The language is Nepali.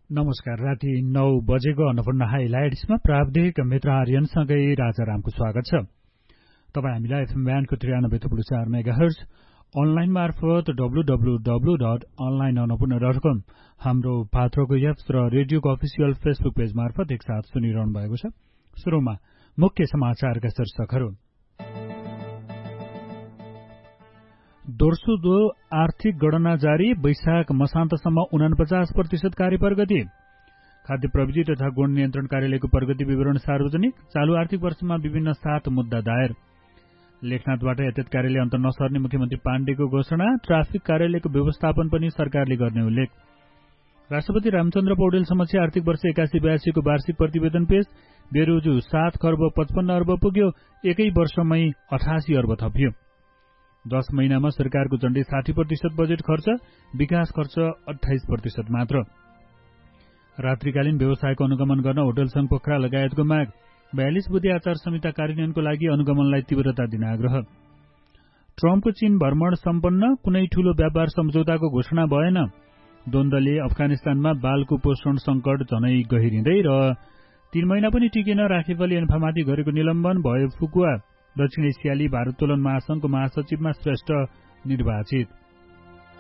नमस्कार। राति 9 बजेको अन्नपूर्ण हाइलाइट्समा प्राविधिक मित्र आर्यनसँगै राजारामको स्वागत छ। तपाईँ हामीलाई एफएम ब्यान्डको 93.4 मेगाहर्ज, अनलाइन मार्फत www.onlineannapurna.com, हाम्रो पात्रोको एप्स र रेडियोको अफिसियल फेसबुक पेज मार्फत एकसाथ सुनिरहनु भएको छ। सुरुमा मुख्य समाचारका शीर्षकहरू। दोस्रो आर्थिक गणना जारी, वैशाख मसान्तसम्म 49% कार्य प्रगति। खाद्य प्रविधि तथा गुण नियन्त्रण कार्यालयको प्रगति विवरण सार्वजनिक। चालू आर्थिक वर्षमा विभिन्न 7 मुद्दा दायर। लेखनाथबाट यातायात कार्यालय अन्त नसर्ने मुख्यमन्त्री पाण्डेको घोषणा। ट्राफिक कार्यालयको व्यवस्थापन पनि सरकारले गर्ने उल्लेख। राष्ट्रपति रामचन्द्र पौडेल समक्ष आर्थिक वर्ष 81-82 को वार्षिक प्रतिवेदन पेश। बेरोजु 7 खर्ब 55 अर्ब पुग्यो, एकै वर्षमै 88 अर्ब थपियो। 10 महिनामा सरकारको झण्डै 60% बजेट खर्च, विकास खर्च 28% मात्र। रात्रिकालीन व्यवसायको अनुगमन गर्न होटल संघ पोखरा लगायतको माग। 42 बुँदे आचार संहिता कार्यान्वयनको लागि अनुगमनलाई तीव्रता दिन आग्रह। ट्रम्पको चीन भ्रमण सम्पन्न, कुनै ठूलो व्यापार सम्झौताको घोषणा भएन। द्वन्द्वले अफगानिस्तानमा बाल कुपोषण संकट झनै गहिरिँदै र 3 महिना पनि टिकेन। राखेपले एन्फामाथि गरेको निलम्बन, भयो फुकुवा। दक्षिण एसियाली भारोत्तोलन महासंघको महासचिवमा श्रेष्ठ निर्वाचित।